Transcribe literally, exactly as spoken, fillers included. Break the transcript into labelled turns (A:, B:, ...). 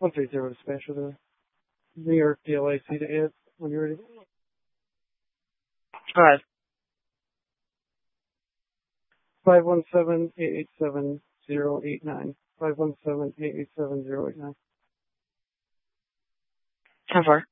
A: one three zero dispatch with a New York D L I C to add when you're ready.
B: Go ahead.
A: five one seven, eight eight seven, zero eight nine. five one seven, eight eight seven, zero eight nine.
B: ten four.